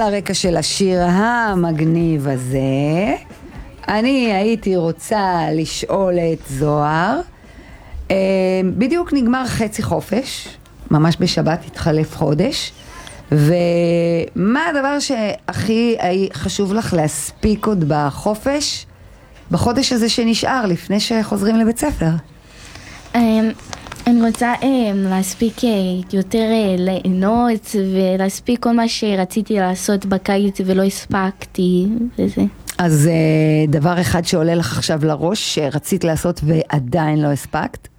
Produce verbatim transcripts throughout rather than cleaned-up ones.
הרקע של השיר המגניב הזה, אני הייתי רוצה לשאול את זוהר, בדיוק נגמר חצי חופש, ממש בשבת התחלף חודש, ומה הדבר שהכי חשוב לך להספיק עוד בחופש, בחודש הזה שנשאר לפני שחוזרים לבית ספר? אני רוצה להספיק יותר ליהנות ולהספיק כל מה שרציתי לעשות בקיץ ולא הספקתי וזה. אז דבר אחד שעולה לך עכשיו לראש שרצית לעשות ועדיין לא הספקת?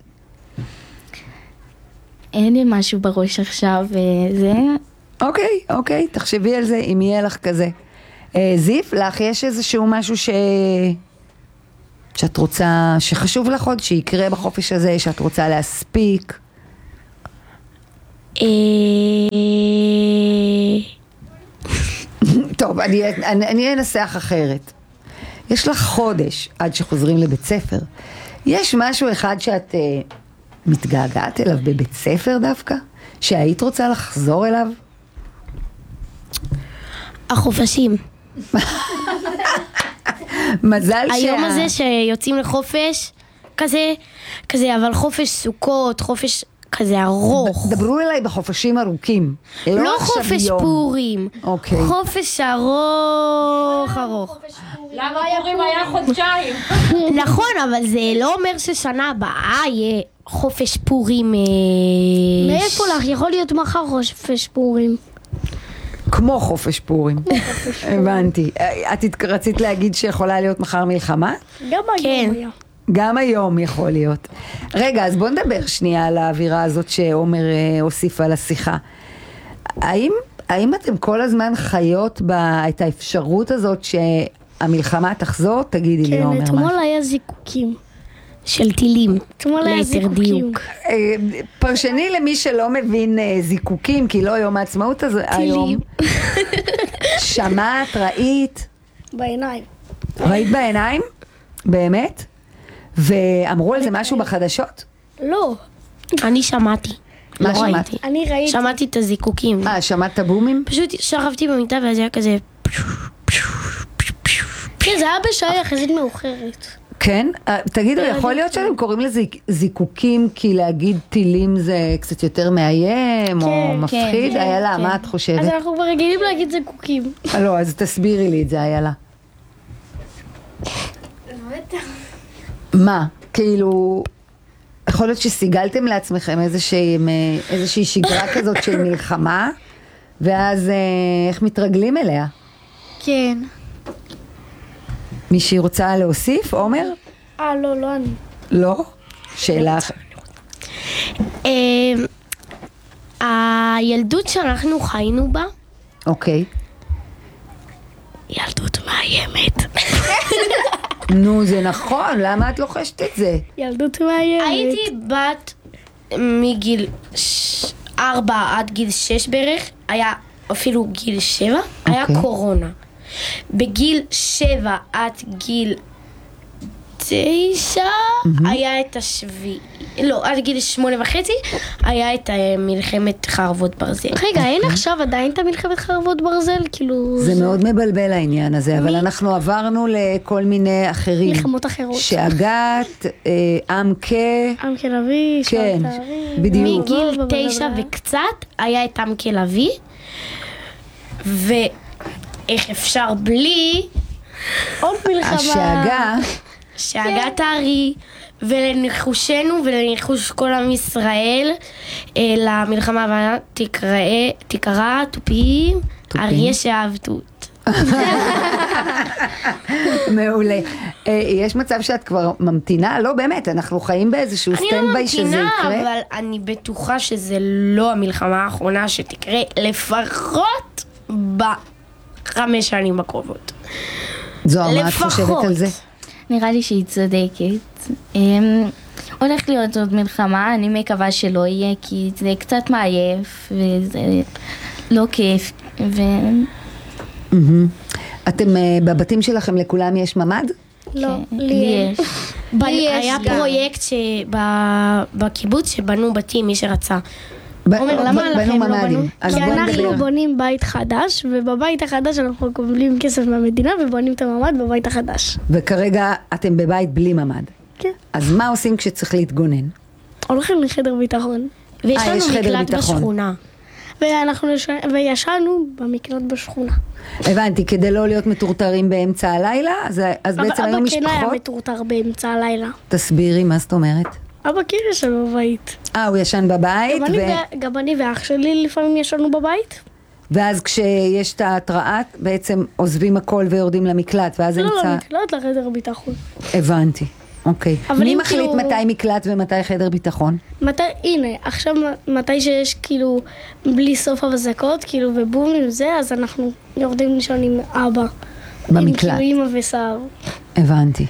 אין לי משהו בראש עכשיו וזה. אוקיי, אוקיי, תחשבי על זה אם יהיה לך כזה. זיף, לך יש איזשהו משהו ש... שאת רוצה, שחשוב לך עוד שיקרה בחופש הזה, שאת רוצה להספיק? טוב, אני, אני, אני אנסח אחרת. יש לך חודש עד שחוזרים לבית ספר. יש משהו אחד שאת uh, מתגעגעת אליו בבית ספר דווקא? שהיית רוצה לחזור אליו? החופשים. מזל שה... היום הזה שיוצאים לחופש, כזה, כזה, אבל חופש סוכות, חופש כזה ארוך. דברו אליי בחופשים ארוכים. לא, לא חופש יום. פורים. אוקיי. חופש ארוך, ארוך. למה פורים היה חודשיים? נכון, אבל זה לא אומר ששנה הבאה יהיה חופש פורים. מאיפה לך? יכול להיות מחר חופש פורים. כמו חופש פורים. הבנתי. את רצית להגיד שיכולה להיות מחר מלחמה? גם היום היה. גם היום יכול להיות. רגע, אז בוא נדבר שנייה על האווירה הזאת שעומר הוסיפה לשיחה. האם, האם אתם כל הזמן חיות את האפשרות הזאת שהמלחמה תחזור? תגידי לי, עומר. כן, אתמול היה זיקוקים. של טילים, ליתר דיוק. פרשני למי שלא מבין זיקוקים, כי לא יום העצמאות הזה היום. שמעת, ראית? בעיניים. ראית בעיניים? באמת? ואמרו על זה משהו בחדשות? לא. אני שמעתי. מה שמעתי? אני ראיתי. שמעתי את הזיקוקים. אה, שמעת את הבומים? פשוט שכבתי במיטה ואז היה כזה... כן, זה היה בשעה יחסית מאוחרת. כן? תגידו, יכול להיות שאתם קוראים לזה זיקוקים כי להגיד טילים זה קצת יותר מאיים או מפחיד? איילה, מה את חושבת? אז אנחנו רגילים להגיד זיקוקים. לא, אז תסבירי לי את זה, איילה. מה? כאילו, יכול להיות שסיגלתם לעצמכם איזושהי שגרה כזאת של מלחמה, ואז איך מתרגלים אליה? כן. מישהי רוצה להוסיף, עומר? אה, לא, לא אני. לא? שאלה. הילדות שאנחנו חיינו בה. אוקיי. ילדות מאיימת. נו, זה נכון, למה את לוחשת את זה? ילדות מאיימת. הייתי בת מגיל ארבע עד גיל שש בערך, היה אפילו גיל שבע, היה קורונה. בגיל שבע עד גיל תשע היה את השביעי, לא, עד גיל שמונה וחצי היה את מלחמת חרבות ברזל. רגע, אין עכשיו עדיין את המלחמת חרבות ברזל? כאילו... זה מאוד מבלבל העניין הזה, אבל אנחנו עברנו לכל מיני אחרים. מלחמות אחרות. שאגת, עמקה... עמקה לביא, כן, בדיוק. מגיל תשע וקצת היה את עמקה לביא, ו... איך אפשר בלי עוד מלחמה. השאגה. שאגה תארי, ולנחושנו ולנחוש כל עם ישראל, למלחמה הבאה תקרא תופים, אריה שאהב תות. מעולה. יש מצב שאת כבר ממתינה? לא, באמת, אנחנו חיים באיזשהו סטנד-ביי שזה יקרה. אני לא ממתינה, אבל אני בטוחה שזה לא המלחמה האחרונה שתקרה, לפחות ב... חמש שנים הקרובות. זוהר, מה את חושבת על זה? נראה לי שהיא צודקת. הולך להיות עוד מלחמה, אני מקווה שלא יהיה, כי זה קצת מעייף, וזה לא כיף. אתם בבתים שלכם לכולם יש ממד? לא, לי יש. היה פרויקט בקיבוץ שבנו בתים, מי שרצה. עומר, למה לכם לא בנו? כי אנחנו בונים בית חדש, ובבית החדש אנחנו קובלים כסף מהמדינה ובונים את הממ"ד בבית החדש. וכרגע אתם בבית בלי ממ"ד. כן. אז מה עושים כשצריך להתגונן? הולכים לחדר ביטחון. ויש לנו מקלט בשכונה. ואנחנו יש... וישנו במקלט בשכונה. הבנתי, כדי לא להיות מטורטרים באמצע הלילה, אז, אז בעצם היו משפחות... אבא כן היה מטורטר באמצע הלילה. תסבירי, מה זאת אומרת? אבא כן ישן בבית. אה, הוא ישן בבית? גם, ו... אני, ו... גם אני ואח שלי לפעמים ישנו בבית. ואז כשיש את ההתראה, בעצם עוזבים הכל ויורדים למקלט, ואז לא, אמצע... לא, למקלט לחדר ביטחון. הבנתי. אוקיי. מי מחליט כאילו... מתי מקלט ומתי חדר ביטחון? מתי, הנה, עכשיו מתי שיש כאילו בלי סוף הבזקות, כאילו ובום עם זה, אז אנחנו יורדים לישון עם אבא. במקלט. עם כאילו אמא וסער. הבנתי.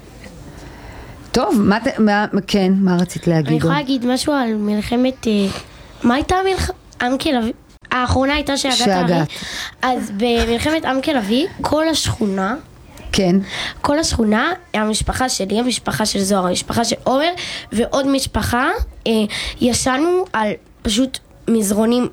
טוב, מה, מה, כן, מה רצית להגיד? אני יכולה להגיד משהו על מלחמת, מה הייתה המלחמת? עמקל אבי? האחרונה הייתה שהגעת אבי. אז במלחמת עמקל אבי, כל השכונה, כן. כל השכונה, המשפחה שלי, המשפחה של זוהר, המשפחה של עומר, ועוד משפחה, אה, ישנו על פשוט מזרונים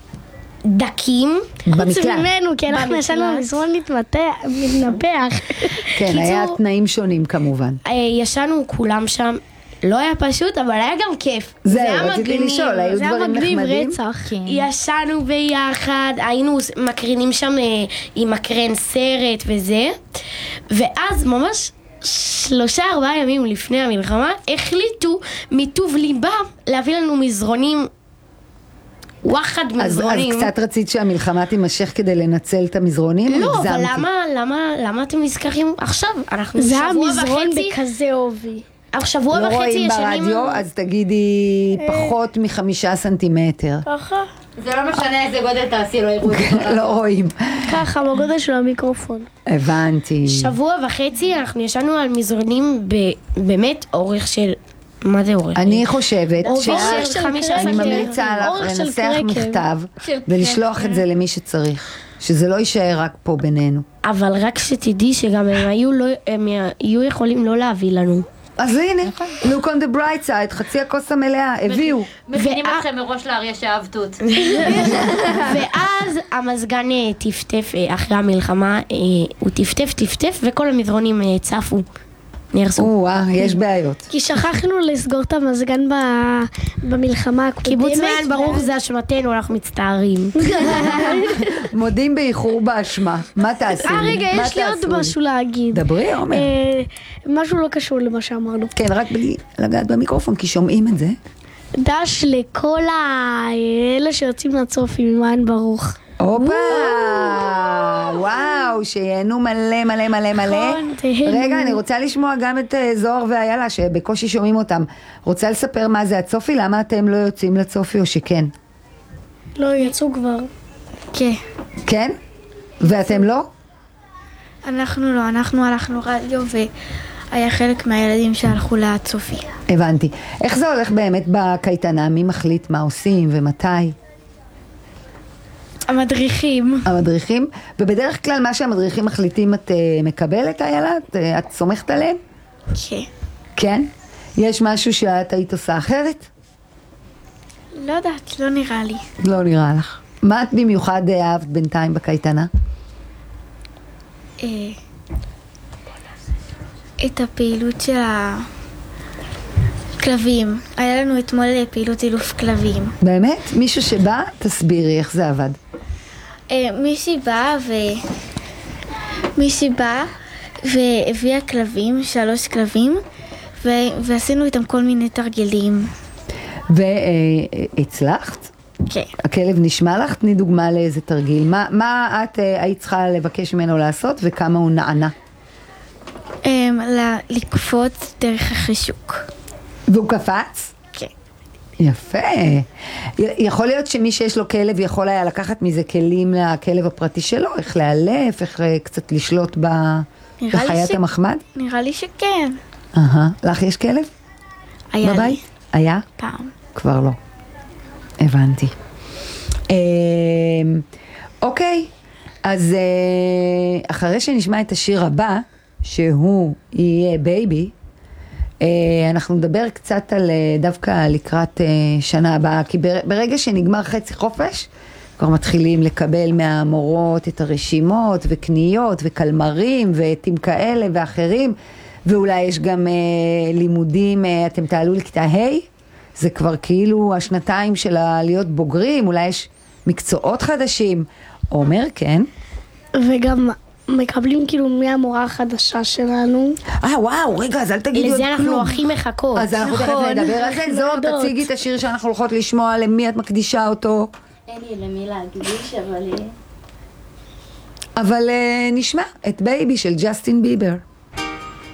דקים. במקלט. חוץ ממנו, כי אנחנו ישנו על מזרון מתנפח. כן, היה תנאים שונים כמובן. אה, ישנו כולם שם. לא היה פשוט, אבל היה גם כיף. זהו, רציתי לשאול, היו דברים נחמדים? זה היה מגניב רצח. ישנו ביחד, היינו מקרינים שם עם מקרן סרט וזה, ואז ממש שלושה ארבעה ימים לפני המלחמה, החליטו מטוב ליבם להביא לנו מזרונים, וואחד מזרונים. אז קצת רצית שהמלחמה תימשך כדי לנצל את המזרונים? לא, אבל למה, למה, למה אתם נזכרים עכשיו? אנחנו שבוע וחצי. זה המזרון בכזה עובי. שבוע וחצי ישנים... לא רואים ברדיו, אז תגידי פחות מחמישה סנטימטר. ככה. זה לא משנה איזה גודל תעשי, לא יראו את זה. לא רואים. ככה, בגודל של המיקרופון. הבנתי. שבוע וחצי אנחנו ישנו על מזרונים באמת אורך של... מה זה אורך? אני חושבת שאני ממליצה לך לנסח מכתב ולשלוח את זה למי שצריך. שזה לא יישאר רק פה בינינו. אבל רק שתדעי שגם הם היו יכולים לא להביא לנו. אז הנה, look on the bright side, חצי הכוס המלאה, הביאו. מכינים אתכם מראש לאריה שאהב תות. ואז המזגן טפטף אחרי המלחמה, הוא טפטף טפטף וכל המזרונים צפו, נהרסו. וואה, יש בעיות. כי שכחנו לסגור את המזגן במלחמה הקודמת. קיבוץ מעיין ברוך זה אשמתנו, אנחנו מצטערים. מודים באיחור באשמה, מה תעשי? אה רגע, יש לי עוד משהו להגיד. דברי, עומר. משהו לא קשור למה שאמרנו. כן, רק בלי לגעת במיקרופון, כי שומעים את זה. דש לכל האלה שיוצאים לצופים עם מעיין ברוך. הופה, וואו, שיהנו מלא מלא מלא מלא. רגע, אני רוצה לשמוע גם את זוהר ואיילה, שבקושי שומעים אותם. רוצה לספר מה זה הצופי? למה אתם לא יוצאים לצופי או שכן? לא, יצאו כבר. כן. כן? ואתם לא? אנחנו לא, אנחנו הלכנו רדיו והיה חלק מהילדים שהלכו לצופי. הבנתי. איך זה הולך באמת בקייטנה? מי מחליט מה עושים ומתי? המדריכים. המדריכים? ובדרך כלל מה שהמדריכים מחליטים את uh, מקבלת, איילה? את, uh, את סומכת עליהם? כן. כן? יש משהו שאת היית עושה אחרת? לא יודעת, לא נראה לי. לא נראה לך. מה את במיוחד אהבת בינתיים בקייטנה? אה, את הפעילות של הכלבים. היה לנו אתמול פעילות אילוף כלבים. באמת? מישהו שבא? תסבירי איך זה עבד. מישהי באה ו... מישהי באה והביאה כלבים, שלוש כלבים, ו... ועשינו איתם כל מיני תרגילים. והצלחת? כן. הכלב נשמע לך? תני דוגמה לאיזה תרגיל. מה, מה את היית צריכה לבקש ממנו לעשות וכמה הוא נענה? לקפוץ דרך החישוק. והוא קפץ? כן. יפה. יכול להיות שמי שיש לו כלב יכול היה לקחת מזה כלים לכלב הפרטי שלו, איך לאלף, איך קצת לשלוט בחיית המחמד? נראה לי שכן. אהה. לך יש כלב? היה בבית? לי. היה? פעם. כבר לא. הבנתי. אוקיי, אז אחרי שנשמע את השיר הבא, שהוא יהיה בייבי, אה, אנחנו נדבר קצת על אה, דווקא לקראת אה, שנה הבאה, כי בר, ברגע שנגמר חצי חופש, כבר מתחילים לקבל מהמורות את הרשימות וקניות וקלמרים ועתים כאלה ואחרים, ואולי יש גם אה, לימודים, אה, אתם תעלו לכיתה ה', זה כבר כאילו השנתיים של להיות בוגרים, אולי יש מקצועות חדשים. עומר, כן? וגם מקבלים כאילו מהמורה החדשה שלנו. אה, וואו, רגע, אז אל תגידו עוד לזה אנחנו כלום. הכי מחכות. אז אנחנו תכף נכון. נדבר על זה. זוהר, יודעות. תציגי את השיר שאנחנו הולכות לשמוע, למי את מקדישה אותו. אין לי למי להקדיש, אבל... אבל uh, נשמע את בייבי של ג'סטין ביבר.